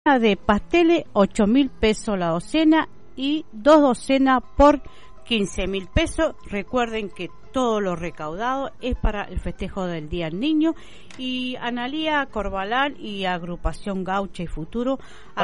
de pasteles, 8.000 pesos la docena y 2 docenas por 15.000 pesos. Recuerden que todo lo recaudado es para el festejo del Día del Niño. Y Analía Corbalán y Agrupación Gaucha y Futuro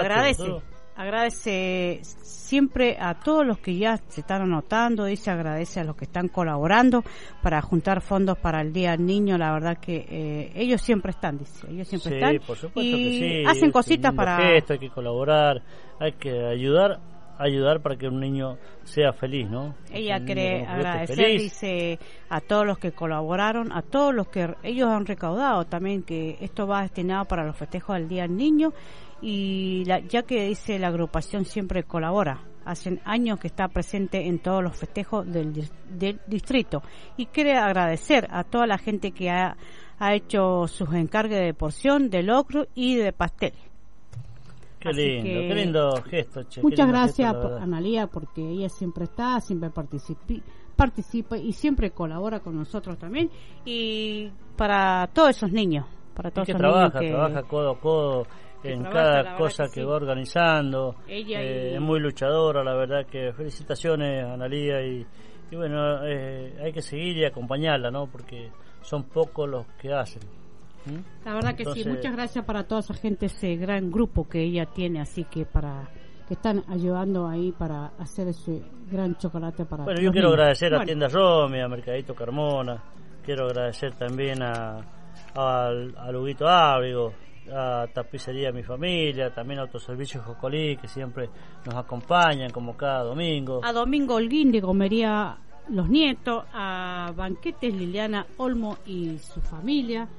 agradece siempre a todos los que ya se están anotando, dice, agradece a los que están colaborando para juntar fondos para el Día del Niño. La verdad que ellos siempre están, dice, ellos siempre están, por supuesto y que sí, hacen cositas para gesto, hay que colaborar, hay que ayudar para que un niño sea feliz, ¿no? Ella quiere agradecer, dice, a todos los que colaboraron, a todos los que ellos han recaudado también, que esto va destinado para los festejos del Día del Niño. Y ya que dice la agrupación siempre colabora, hacen años que está presente en todos los festejos del distrito, y quiere agradecer a toda la gente que ha hecho sus encargues de porción, de locro y de pastel. Qué lindo gesto, che. Muchas gracias, Analía, porque ella siempre está, siempre participa y siempre colabora con nosotros también, y para todos esos niños, para todos esos niños que trabaja codo a codo en cada cosa que va organizando. Ella es muy luchadora, la verdad que felicitaciones a Analía, y bueno, hay que seguir y acompañarla, ¿no? Porque son pocos los que hacen. La verdad que sí, muchas gracias para toda esa gente, ese gran grupo que ella tiene, así que que están ayudando ahí para hacer ese gran chocolate para Bueno, yo quiero agradecer a Tienda Romy, a Mercadito Carmona, quiero agradecer también a Huguito Ábrigo, a Tapicería Mi Familia, también a Autoservicios Jocolí, que siempre nos acompañan como cada domingo. A Domingo Holguín de Comería Los Nietos, a Banquetes Liliana Olmo y su familia,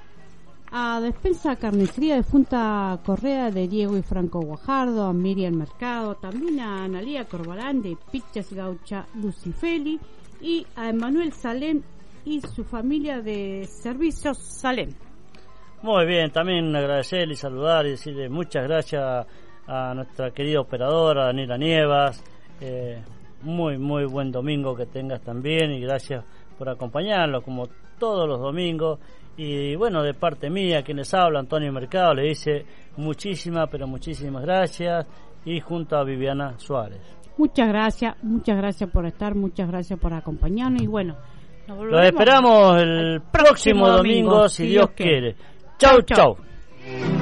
a Despensa Carnicería de Funta Correa de Diego y Franco Guajardo, a Miriam Mercado, también a Analía Corbalán de Pichas Gaucha Lucifeli, y a Emanuel Salem y su familia de Servicios Salem. Muy bien, también agradecerle y saludar y decirle muchas gracias a nuestra querida operadora Daniela Nievas. Muy buen domingo que tengas también, y gracias por acompañarnos como todos los domingos. Y bueno, de parte mía, quien les habla, Antonio Mercado, le dice muchísimas gracias, y junto a Viviana Suárez. Muchas gracias por estar, muchas gracias por acompañarnos, y bueno, los esperamos el próximo domingo, si Dios quiere. Chau.